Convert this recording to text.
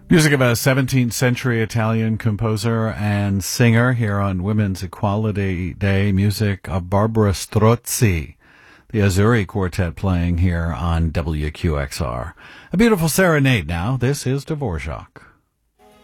Music of a 17th century Italian composer and singer here on Women's Equality Day. Music of Barbara Strozzi, the Azzurri Quartet playing here on WQXR. A beautiful serenade now. This is Dvorak.